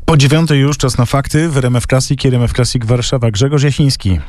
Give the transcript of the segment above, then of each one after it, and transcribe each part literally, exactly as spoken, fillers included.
Po dziewiątej już czas na fakty w R M F Classic i R M F Classic Warszawa. Grzegorz Jasiński.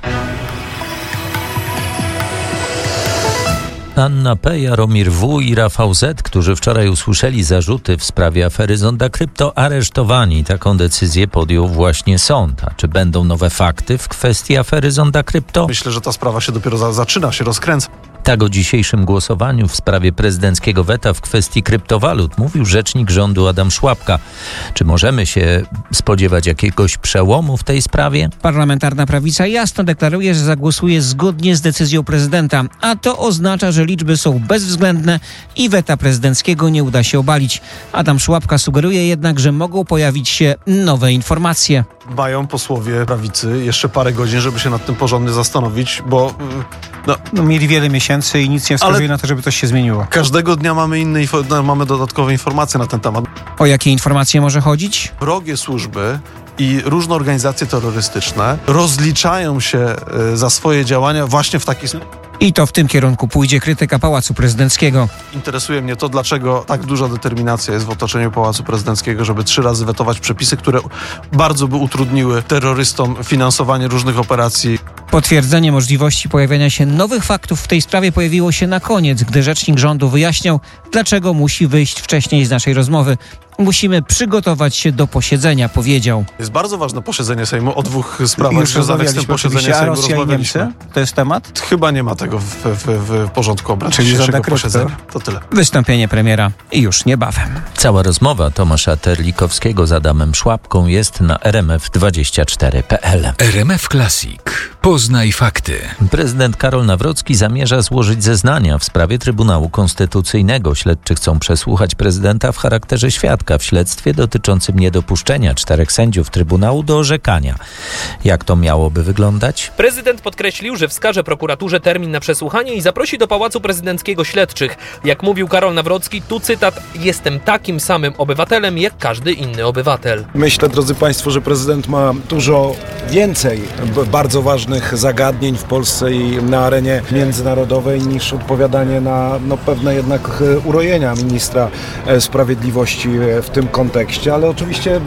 Anna P., Jaromir W. i Rafał Z., którzy wczoraj usłyszeli zarzuty w sprawie afery Zonda Krypto, aresztowani. Taką decyzję podjął właśnie sąd. A czy będą nowe fakty w kwestii afery Zonda Krypto? Myślę, że ta sprawa się dopiero za, zaczyna, się rozkręca. Tak o dzisiejszym głosowaniu w sprawie prezydenckiego weta w kwestii kryptowalut mówił rzecznik rządu Adam Szłapka. Czy możemy się spodziewać jakiegoś przełomu w tej sprawie? Parlamentarna prawica jasno deklaruje, że zagłosuje zgodnie z decyzją prezydenta, a to oznacza, że liczby są bezwzględne i weta prezydenckiego nie uda się obalić. Adam Szłapka sugeruje jednak, że mogą pojawić się nowe informacje. Mają posłowie prawicy jeszcze parę godzin, żeby się nad tym porządnie zastanowić, bo no, no mieli wiele miesięcy i nic nie wskazuje ale na to, żeby coś się zmieniło. Każdego dnia mamy inne, mamy dodatkowe informacje na ten temat. O jakie informacje może chodzić? Wrogie służby i różne organizacje terrorystyczne rozliczają się za swoje działania właśnie w taki sposób. I to w tym kierunku pójdzie krytyka Pałacu Prezydenckiego. Interesuje mnie to, dlaczego tak duża determinacja jest w otoczeniu Pałacu Prezydenckiego, żeby trzy razy wetować przepisy, które bardzo by utrudniły terrorystom finansowanie różnych operacji. Potwierdzenie możliwości pojawiania się nowych faktów w tej sprawie pojawiło się na koniec, gdy rzecznik rządu wyjaśniał, dlaczego musi wyjść wcześniej z naszej rozmowy. Musimy przygotować się do posiedzenia, powiedział. Jest bardzo ważne posiedzenie Sejmu o dwóch sprawach już związanych z tym posiedzeniem Sejmu. Rosja i Niemcy? To jest temat? Chyba nie ma tego w, w, w porządku obrad. Czyli żadnego posiedzenia. To tyle. Wystąpienie premiera już niebawem. Cała rozmowa Tomasza Terlikowskiego z Adamem Szłapką jest na r m f dwadzieścia cztery kropka p l. R M F Classic. Poznaj fakty. Prezydent Karol Nawrocki zamierza złożyć zeznania w sprawie Trybunału Konstytucyjnego. Śledczy chcą przesłuchać prezydenta w charakterze świadka w śledztwie dotyczącym niedopuszczenia czterech sędziów Trybunału do orzekania. Jak to miałoby wyglądać? Prezydent podkreślił, że wskaże prokuraturze termin na przesłuchanie i zaprosi do Pałacu Prezydenckiego śledczych. Jak mówił Karol Nawrocki, tu cytat: jestem takim samym obywatelem jak każdy inny obywatel. Myślę, drodzy Państwo, że prezydent ma dużo więcej bardzo ważnych zagadnień w Polsce i na arenie międzynarodowej niż odpowiadanie na no, pewne jednak urojenia ministra sprawiedliwości w tym kontekście, ale oczywiście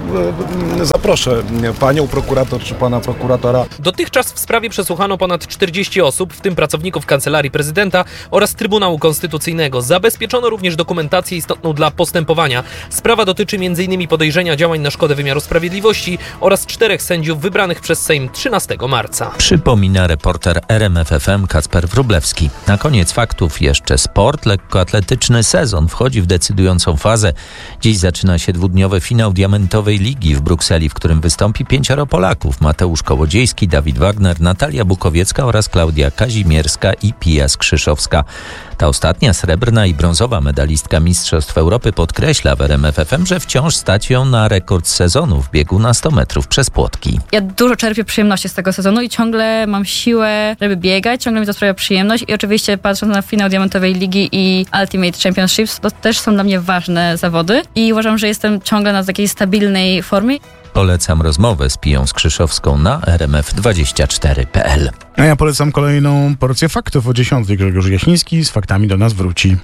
zaproszę panią prokurator czy pana prokuratora. Dotychczas w sprawie przesłuchano ponad czterdzieści osób, w tym pracowników Kancelarii Prezydenta oraz Trybunału Konstytucyjnego. Zabezpieczono również dokumentację istotną dla postępowania. Sprawa dotyczy między innymi podejrzenia działań na szkodę wymiaru sprawiedliwości oraz czterech sędziów wybranych przez Sejm trzynastego marca. Przypomina reporter R M F F M Kacper Wróblewski. Na koniec faktów jeszcze sport. Lekkoatletyczny sezon wchodzi w decydującą fazę. Dziś zaczyna się dwudniowy finał Diamentowej Ligi w Brukseli, w którym wystąpi pięcioro Polaków. Mateusz Kołodziejski, Dawid Wagner, Natalia Bukowiecka oraz Klaudia Kazimierska i Pia Skrzyszowska. Ta ostatnia srebrna i brązowa medalistka Mistrzostw Europy podkreśla w R M F F M, że wciąż stać ją na rekord sezonu w biegu na sto metrów przez płotki. Ja dużo czerpię przyjemności z tego sezonu i ciągle mam siłę, żeby biegać, ciągle mi to sprawia przyjemność i oczywiście patrząc na finał Diamentowej Ligi i Ultimate Championships, to też są dla mnie ważne zawody i uważam, że jestem ciągle na takiej stabilnej formie. Polecam rozmowę z Piją Skrzyszowską na r m f dwadzieścia cztery kropka p l. A ja polecam kolejną porcję faktów o dziesiątej. Grzegorz Jasiński z faktami do nas wróci.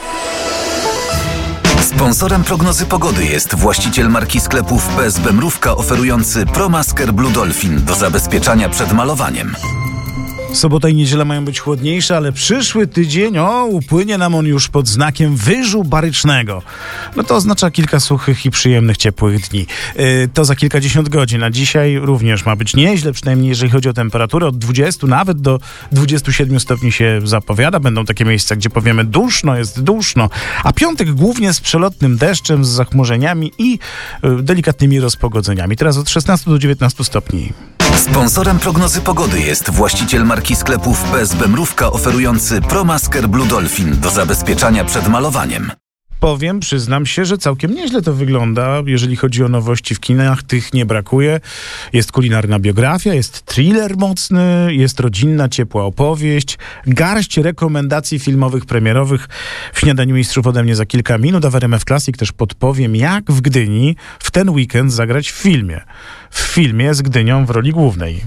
Sponsorem prognozy pogody jest właściciel marki sklepów P S B Mrówka oferujący ProMasker Blue Dolphin do zabezpieczania przed malowaniem. Sobota i niedziela mają być chłodniejsze, ale przyszły tydzień, o, upłynie nam on już pod znakiem wyżu barycznego. No to oznacza kilka suchych i przyjemnych, ciepłych dni. Yy, to za kilkadziesiąt godzin, a dzisiaj również ma być nieźle, przynajmniej jeżeli chodzi o temperaturę. Od dwudziestu nawet do dwudziestu siedmiu stopni się zapowiada. Będą takie miejsca, gdzie powiemy duszno, jest duszno. A piątek głównie z przelotnym deszczem, z zachmurzeniami i yy, delikatnymi rozpogodzeniami. Teraz od szesnastu do dziewiętnastu stopni. Sponsorem prognozy pogody jest właściciel marki sklepów P S B Mrówka oferujący ProMasker Blue Dolphin do zabezpieczania przed malowaniem. Powiem, przyznam się, że całkiem nieźle to wygląda, jeżeli chodzi o nowości w kinach, tych nie brakuje. Jest kulinarna biografia, jest thriller mocny, jest rodzinna, ciepła opowieść, garść rekomendacji filmowych, premierowych w Śniadaniu Mistrzów ode mnie za kilka minut, a w R M F Classic też podpowiem, jak w Gdyni w ten weekend zagrać w filmie. W filmie z Gdynią w roli głównej.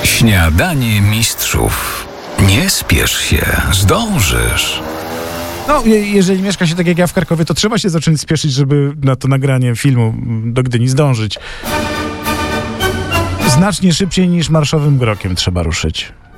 Śniadanie Mistrzów. Nie spiesz się, zdążysz. No, je, jeżeli mieszka się tak jak ja w Krakowie, to trzeba się zacząć spieszyć, żeby na to nagranie filmu do Gdyni zdążyć. Znacznie szybciej niż marszowym krokiem trzeba ruszyć.